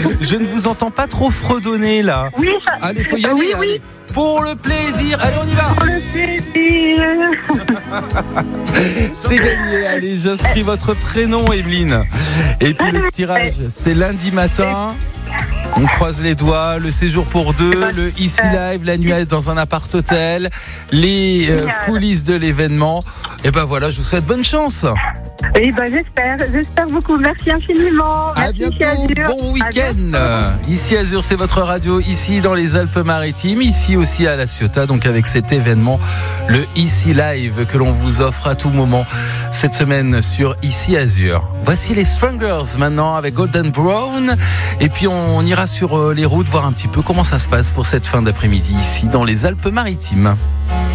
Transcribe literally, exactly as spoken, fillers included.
Je ne vous entends pas trop fredonner là. Oui, ça... Allez, faut y aller. Oui, allez. oui. Pour le plaisir. Allez, on y va. Pour le plaisir. C'est gagné. Allez, j'inscris votre prénom, Evelyne. Et puis le tirage, c'est lundi matin. On croise les doigts, le séjour pour deux, le Ici Live, la nuit dans un appart-hôtel, les euh, coulisses de l'événement. Et ben voilà, je vous souhaite bonne chance. Oui, ben j'espère, j'espère beaucoup. Merci infiniment. À Merci, bientôt, bon week-end. Ici Azur, c'est votre radio, ici dans les Alpes-Maritimes, ici aussi à La Ciotat, donc avec cet événement, le Ici Live que l'on vous offre à tout moment cette semaine sur Ici Azur. Voici les Strangers maintenant avec Golden Brown, et puis on ira sur les routes voir un petit peu comment ça se passe pour cette fin d'après-midi ici dans les Alpes-Maritimes.